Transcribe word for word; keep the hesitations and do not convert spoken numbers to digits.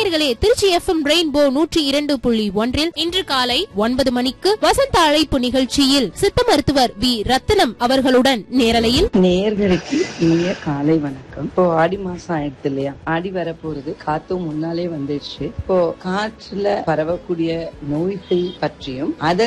நேயர்களே, Trichy F M rainbow நூற்றி இரண்டு புள்ளி ஒன்றில் இன்று காலை ஒன்பது மணிக்கு வசந்த அழைப்பு நிகழ்ச்சியில் சித்த மருத்துவர் வி ரத்தினம் அவர்களுடன் நேரலையில் நேயர்களுக்கு இனிய காலை வணக்கம். இப்போ ஆடி மாசம் ஆயிடுது இல்லையா? ஆடி வர போறது, காத்தும் முன்னாலே வந்துடுச்சு. இப்போ காற்றுல பரவக்கூடிய நோய்கள் பற்றியும் அதை